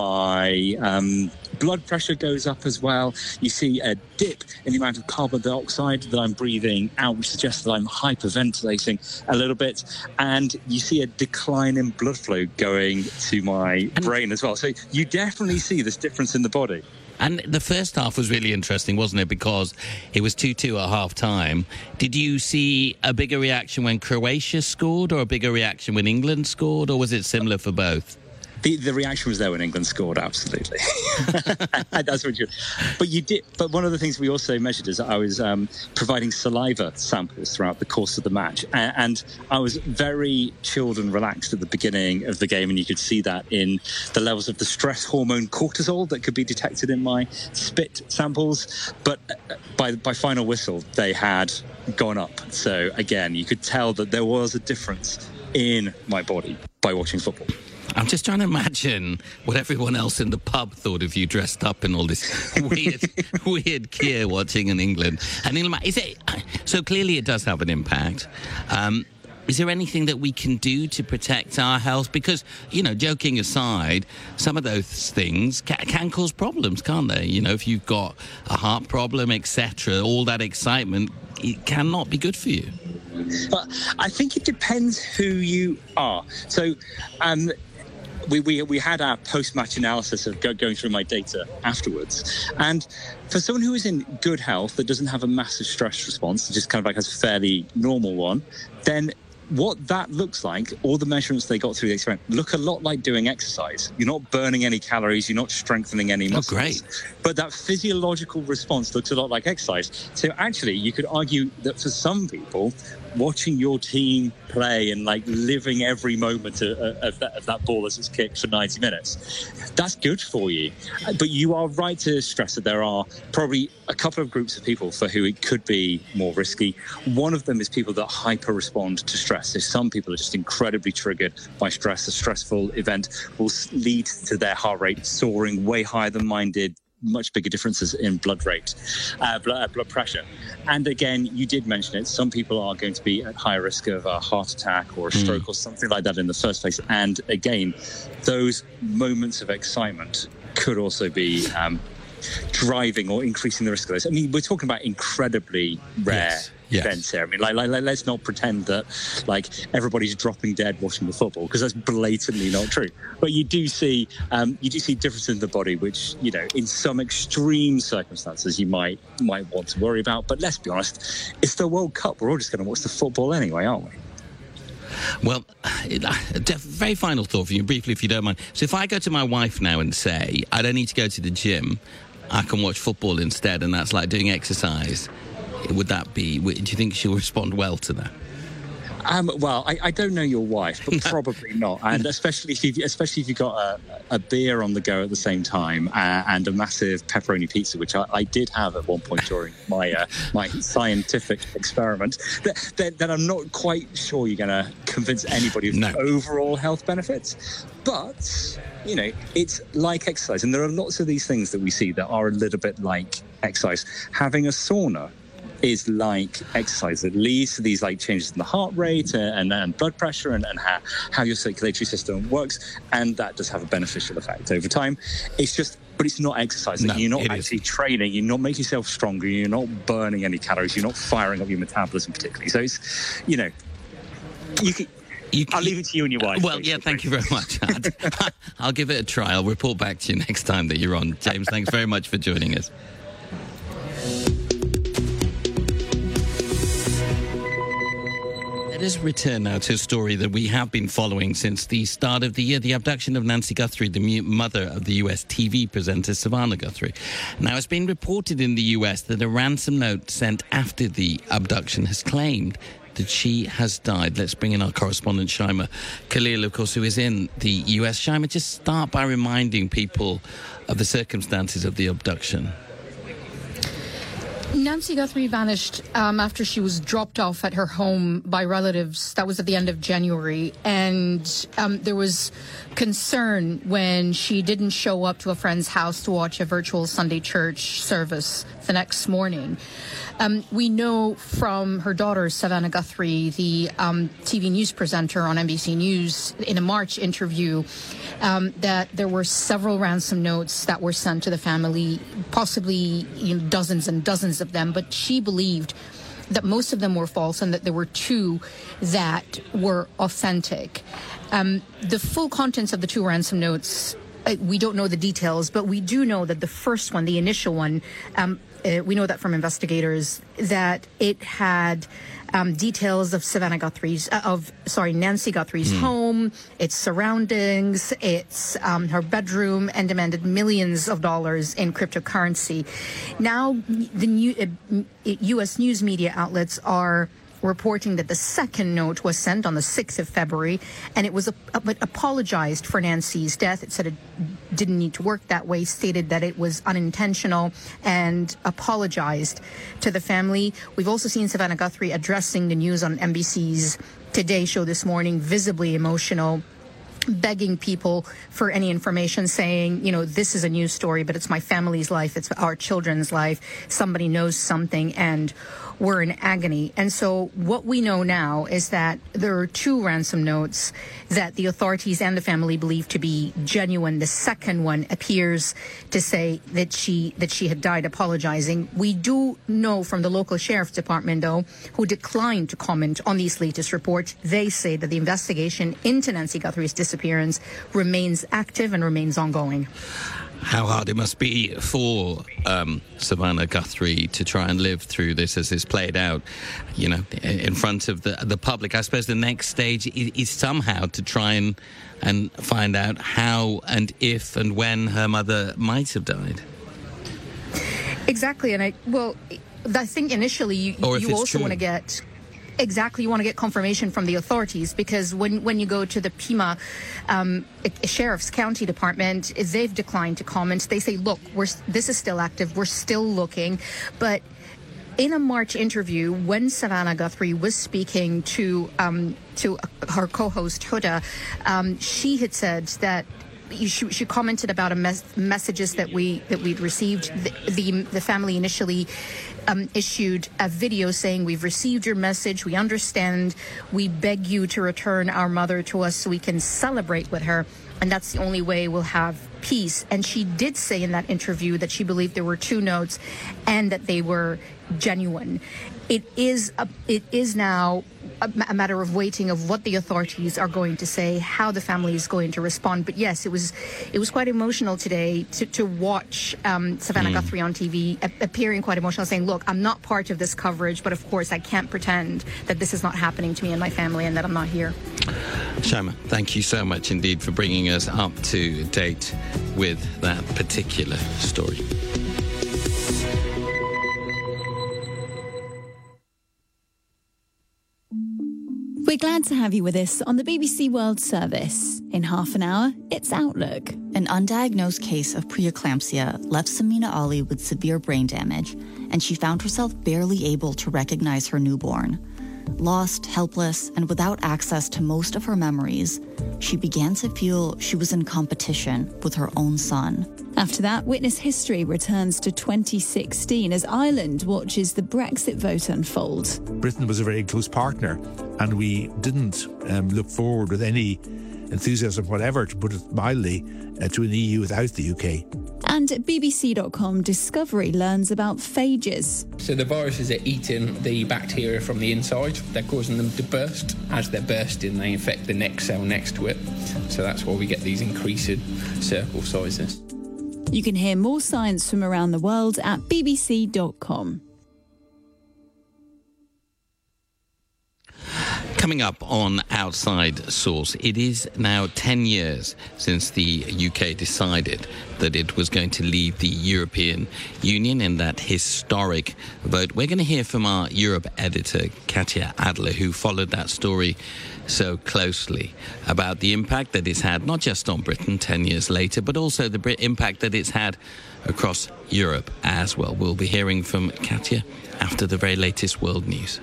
my blood pressure goes up as well. You see a dip in the amount of carbon dioxide that I'm breathing out, which suggests that I'm hyperventilating a little bit. And you see a decline in blood flow going to my brain as well. So you definitely see this difference in the body. And the first half was really interesting, wasn't it? Because it was 2-2 at half-time. Did you see a bigger reaction when Croatia scored or a bigger reaction when England scored, or was it similar for both? The reaction was there when England scored, absolutely. That's what you. But you did. But one of the things we also measured is I was providing saliva samples throughout the course of the match, and I was very chilled and relaxed at the beginning of the game, and you could see that in the levels of the stress hormone cortisol that could be detected in my spit samples. But by final whistle, they had gone up. So again, you could tell that there was a difference in my body by watching football. I'm just trying to imagine what everyone else in the pub thought of you dressed up in all this weird gear watching in England. And is it so? Clearly, it does have an impact. Is there anything that we can do to protect our health? Because, joking aside, some of those things can cause problems, can't they? If you've got a heart problem, etc., all that excitement, it cannot be good for you. But I think it depends who you are. So, we had our post-match analysis of going through my data afterwards. And for someone who is in good health that doesn't have a massive stress response, that just kind of like has a fairly normal one, then what that looks like, all the measurements they got through the experiment, look a lot like doing exercise. You're not burning any calories, you're not strengthening any muscles. Oh, great. But that physiological response looks a lot like exercise. So actually, you could argue that for some people, watching your team play and like living every moment of that ball as it's kicked for 90 minutes, that's good for you. But you are right to stress that there are probably a couple of groups of people for who it could be more risky. One of them is people that hyper respond to stress. So some people are just incredibly triggered by stress. A stressful event will lead to their heart rate soaring way higher than mine did, much bigger differences in blood rate, blood pressure. And again, you did mention it, some people are going to be at higher risk of a heart attack or a stroke or something like that in the first place. And again, those moments of excitement could also be driving or increasing the risk of those. I mean, we're talking about incredibly rare events here. I mean, like, let's not pretend that like everybody's dropping dead watching the football, because that's blatantly not true. But you do see differences in the body, which in some extreme circumstances you might want to worry about. But let's be honest, it's the World Cup. We're all just going to watch the football anyway, aren't we? Well, very final thought for you, briefly, if you don't mind. So if I go to my wife now and say, I don't need to go to the gym, I can watch football instead, and that's like doing exercise, would that be, do you think she'll respond well to that? Well, I don't know your wife, but probably not. And especially if you've got a beer on the go at the same time and a massive pepperoni pizza, which I did have at one point during my scientific experiment, then I'm not quite sure you're going to convince anybody of the overall health benefits. But, it's like exercise. And there are lots of these things that we see that are a little bit like exercise. Having a sauna is like exercise. It leads to these like changes in the heart rate and blood pressure and how your circulatory system works, and that does have a beneficial effect over time. It's just but it's not exercising. You're not actually training. You're not making yourself stronger. You're not burning any calories. You're not firing up your metabolism particularly. So it's, you know, I'll leave it to you and your wife. Well, yeah, thank you very much. I'll give it a try. I'll report back to you next time that you're on. James, thanks very much for joining us. Let us return now to a story that we have been following since the start of the year, the abduction of Nancy Guthrie, the mother of the US TV presenter Savannah Guthrie. Now, it's been reported in the US that a ransom note sent after the abduction has claimed that she has died. Let's bring in our correspondent, Shaima Khalil, of course, who is in the US. Shaima, just start by reminding people of the circumstances of the abduction. Nancy Guthrie vanished after she was dropped off at her home by relatives. That was at the end of January. And there was concern when she didn't show up to a friend's house to watch a virtual Sunday church service the next morning. We know from her daughter, Savannah Guthrie, the TV news presenter on NBC News, in a March interview, that there were several ransom notes that were sent to the family, possibly dozens and dozens of them, but she believed that most of them were false and that there were two that were authentic. The full contents of the two ransom notes, we don't know the details, but we do know that the first one, the initial one, we know that from investigators, that it had details of Nancy Guthrie's home, its surroundings, its her bedroom, and demanded millions of dollars in cryptocurrency. Now, the U.S. news media outlets are reporting that the second note was sent on the 6th of February, and it was apologized for Nancy's death. It said it didn't need to work that way, stated that it was unintentional, and apologized to the family. We've also seen Savannah Guthrie addressing the news on NBC's Today show this morning, visibly emotional, begging people for any information, saying, this is a news story, but it's my family's life, it's our children's life. Somebody knows something, and we're in agony. And so what we know now is that there are two ransom notes that the authorities and the family believe to be genuine. The second one appears to say that she had died apologizing. We do know from the local sheriff's department, though, who declined to comment on these latest reports. They say that the investigation into Nancy Guthrie's disappearance remains active and remains ongoing. How hard it must be for Savannah Guthrie to try and live through this as it's played out, in front of the public. I suppose the next stage is somehow to try and find out how and if and when her mother might have died. Exactly, and I think initially you also want to get... Exactly, you want to get confirmation from the authorities, because when you go to the Pima Sheriff's County Department, they've declined to comment. They say, look, this is still active, we're still looking. But in a March interview, when Savannah Guthrie was speaking to her co-host Huda, she had said that she commented about messages that we'd received. The family initially issued a video saying, we've received your message, we understand, we beg you to return our mother to us so we can celebrate with her, and that's the only way we'll have peace. And she did say in that interview that she believed there were two notes and that they were genuine. It is now a matter of waiting of what the authorities are going to say, how the family is going to respond. But yes, it was quite emotional today to watch Savannah Guthrie on TV appearing quite emotional, saying, look, I'm not part of this coverage, but of course I can't pretend that this is not happening to me and my family and that I'm not here. Shaima, thank you so much indeed for bringing us up to date with that particular story. We're glad to have you with us on the BBC World Service. In half an hour, it's Outlook. An undiagnosed case of preeclampsia left Samina Ali with severe brain damage, and she found herself barely able to recognize her newborn. Lost, helpless, and without access to most of her memories, she began to feel she was in competition with her own son. After that, Witness History returns to 2016 as Ireland watches the Brexit vote unfold. Britain was a very close partner, and we didn't look forward with any enthusiasm, whatever, to put it mildly, to an EU without the UK. And BBC.com Discovery learns about phages. So the viruses are eating the bacteria from the inside. They're causing them to burst. As they're bursting, they infect the next cell next to it. So that's why we get these increasing circle sizes. You can hear more science from around the world at BBC.com. Coming up on Outside Source, it is now 10 years since the UK decided that it was going to leave the European Union in that historic vote. We're going to hear from our Europe editor, Katya Adler, who followed that story so closely, about the impact that it's had, not just on Britain 10 years later, but also the impact that it's had across Europe as well. We'll be hearing from Katya after the very latest world news.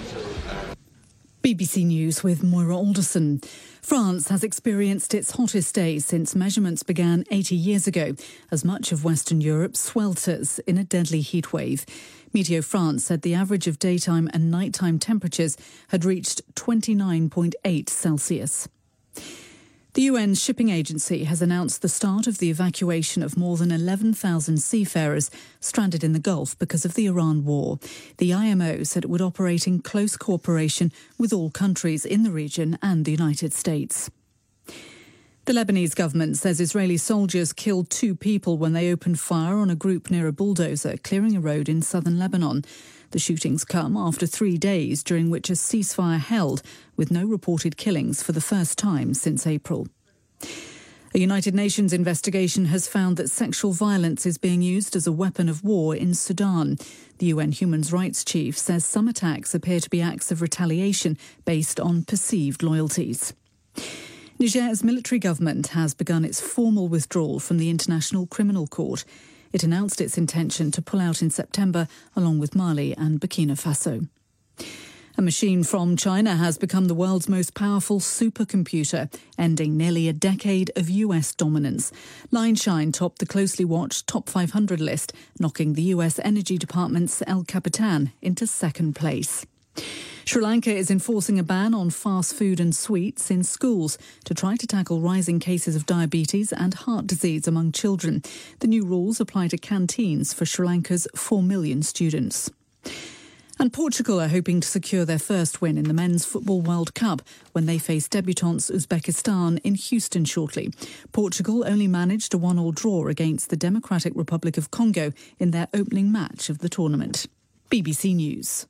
BBC News with Moira Alderson. France has experienced its hottest day since measurements began 80 years ago, as much of Western Europe swelters in a deadly heatwave. Meteo France said the average of daytime and nighttime temperatures had reached 29.8 Celsius. The UN's shipping agency has announced the start of the evacuation of more than 11,000 seafarers stranded in the Gulf because of the Iran war. The IMO said it would operate in close cooperation with all countries in the region and the United States. The Lebanese government says Israeli soldiers killed 2 people when they opened fire on a group near a bulldozer clearing a road in southern Lebanon. The shootings come after 3 days during which a ceasefire held, with no reported killings for the first time since April. A United Nations investigation has found that sexual violence is being used as a weapon of war in Sudan. The UN Human Rights Chief says some attacks appear to be acts of retaliation based on perceived loyalties. Niger's military government has begun its formal withdrawal from the International Criminal Court. It announced its intention to pull out in September, along with Mali and Burkina Faso. A machine from China has become the world's most powerful supercomputer, ending nearly a decade of US dominance. Lineshine topped the closely watched Top 500 list, knocking the US Energy Department's El Capitan into second place. Sri Lanka is enforcing a ban on fast food and sweets in schools to try to tackle rising cases of diabetes and heart disease among children. The new rules apply to canteens for Sri Lanka's 4 million students. And Portugal are hoping to secure their first win in the Men's Football World Cup when they face debutants Uzbekistan in Houston shortly. Portugal only managed a 1-1 draw against the Democratic Republic of Congo in their opening match of the tournament. BBC News.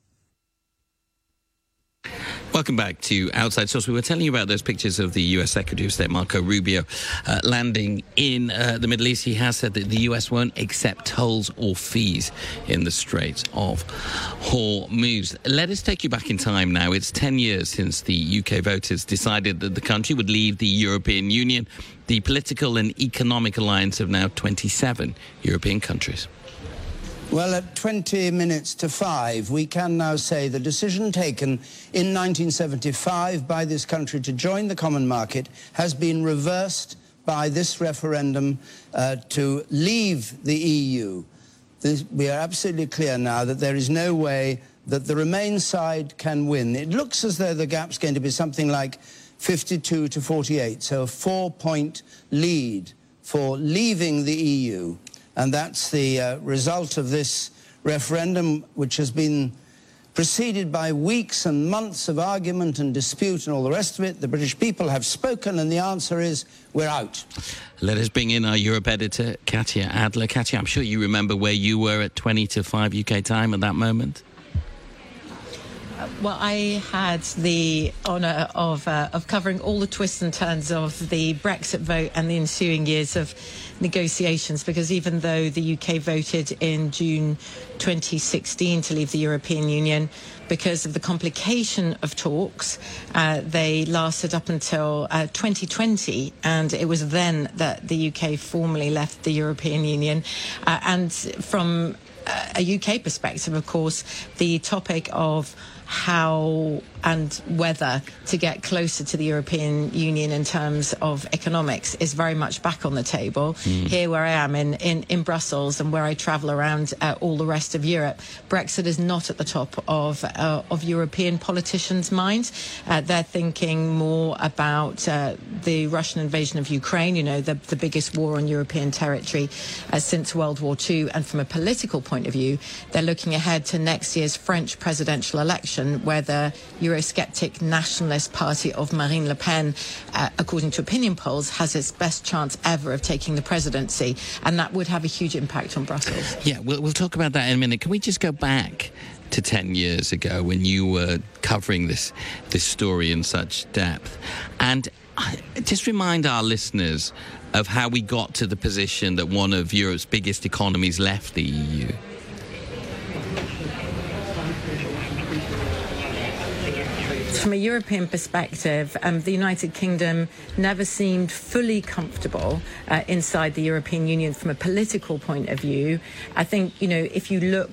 Welcome back to Outside Source. We were telling you about those pictures of the US Secretary of State Marco Rubio landing in the Middle East. He has said that the US won't accept tolls or fees in the Strait of Hormuz. Let us take you back in time now. It's 10 years since the UK voters decided that the country would leave the European Union, the political and economic alliance of now 27 European countries. Well, at 20 minutes to 5, we can now say the decision taken in 1975 by this country to join the common market has been reversed by this referendum to leave the EU. We are absolutely clear now that there is no way that the Remain side can win. It looks as though the gap's going to be something like 52 to 48, so a 4-point lead for leaving the EU. And that's the result of this referendum, which has been preceded by weeks and months of argument and dispute and all the rest of it. The British people have spoken, and the answer is we're out. Let us bring in our Europe editor, Katya Adler. Katya, I'm sure you remember where you were at 20 to 5 UK time at that moment. Well, I had the honour of covering all the twists and turns of the Brexit vote and the ensuing years of negotiations, because even though the UK voted in June 2016 to leave the European Union, because of the complication of talks, they lasted up until 2020, and it was then that the UK formally left the European Union. And from a UK perspective, of course, the topic of how and whether to get closer to the European Union in terms of economics is very much back on the table. Here where I am in Brussels and where I travel around all the rest of Europe, Brexit is not at the top of European politicians' minds. They're thinking more about the Russian invasion of Ukraine, the biggest war on European territory since World War II. And from a political point of view, they're looking ahead to next year's French presidential election, where the Eurosceptic nationalist party of Marine Le Pen, according to opinion polls, has its best chance ever of taking the presidency. And that would have a huge impact on Brussels. Yeah, we'll talk about that in a minute. Can we just go back to 10 years ago when you were covering this story in such depth? And just remind our listeners of how we got to the position that one of Europe's biggest economies left the EU. From a European perspective, the United Kingdom never seemed fully comfortable inside the European Union from a political point of view. I think, if you look